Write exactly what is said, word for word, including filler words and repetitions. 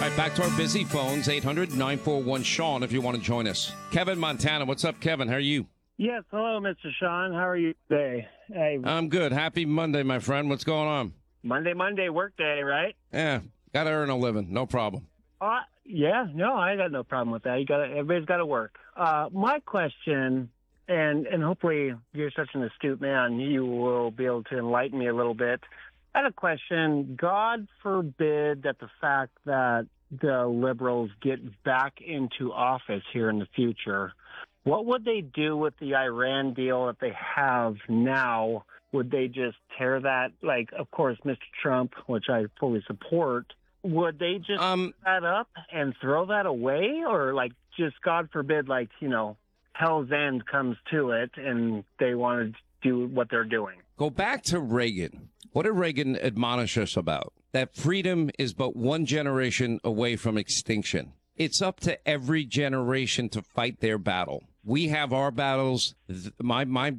right, back to our busy phones, eight hundred, nine four one, Sean, if you want to join us. Kevin, Montana. What's up, Kevin? How are you? Yes, hello, Mister Sean. How are you today? Hey, I'm good. Happy Monday, my friend. What's going on? Monday, Monday, work day, right? Yeah, got to earn a living. No problem. Uh, yeah, no, I got no problem with that. You got everybody's got to work. Uh, my question, and and hopefully you're such an astute man, you will be able to enlighten me a little bit. I had a question. God forbid that the fact that the liberals get back into office here in the future, what would they do with the Iran deal that they have now? Would they just tear that, like, of course, Mister Trump, which I fully support, would they just Um, put that up and throw that away? Or, like, just, God forbid, like, you know, hell's end comes to it and they want to do what they're doing? Go back to Reagan. What did Reagan admonish us about? That freedom is but one generation away from extinction. It's up to every generation to fight their battle. We have our battles. My my